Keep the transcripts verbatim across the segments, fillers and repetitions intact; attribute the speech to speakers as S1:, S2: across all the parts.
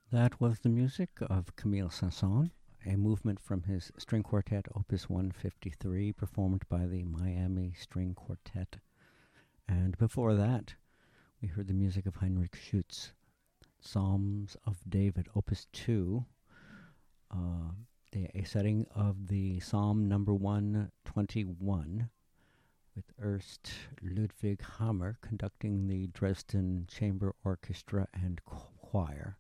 S1: That was the music of Camille Saint-Saëns, a movement from his string quartet Opus one fifty-three, performed by the Miami String Quartet. And before that, we heard the music of Heinrich Schütz, Psalms of David, Opus two, uh, the, a setting of the Psalm number one twenty-one, with Ernst Ludwig Hammer conducting the Dresden Chamber Orchestra and Choir.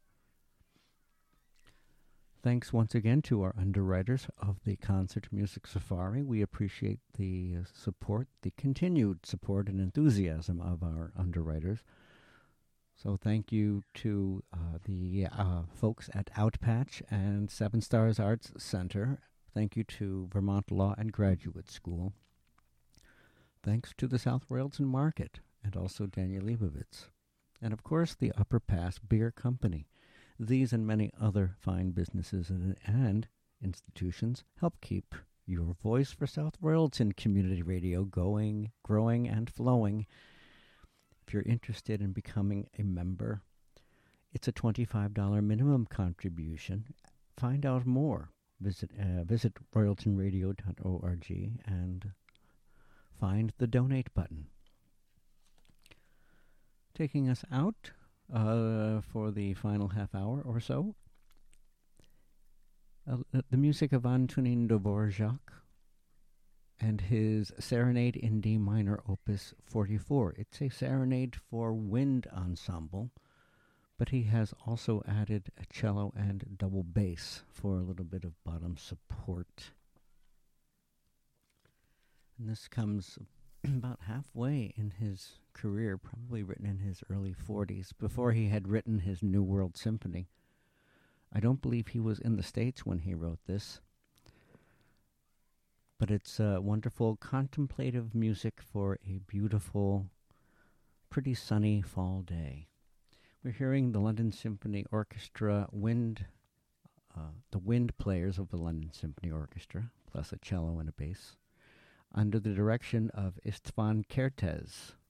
S1: Thanks once again to our underwriters of the Concert Music Safari. We appreciate the support, the continued support and enthusiasm of our underwriters. So thank you to uh, the uh, folks at Outpatch and Seven Stars Arts Center. Thank you to Vermont Law and Graduate School. Thanks to the South Royalton Market and also Daniel Leibovitz. And of course, the Upper Pass Beer Company. These and many other fine businesses and, and institutions help keep your voice for South Royalton Community Radio going, growing, and flowing. If you're interested in becoming a member, it's a twenty-five dollars minimum contribution. Find out more. Visit uh, visit royalton radio dot org and find the donate button. Taking us out Uh, for the final half hour or so, uh, the music of Antonin Dvorak and his Serenade in D minor, Opus forty-four. It's a serenade for wind ensemble, but he has also added a cello and double bass for a little bit of bottom support. And this comes about halfway in his career, probably written in his early forties, before he had written his New World Symphony. I don't believe he was in the States when he wrote this, but it's a wonderful contemplative music for a beautiful, pretty sunny fall day. We're hearing the London Symphony Orchestra wind, uh, the wind players of the London Symphony Orchestra, plus a cello and a bass, under the direction of Istvan Kertész.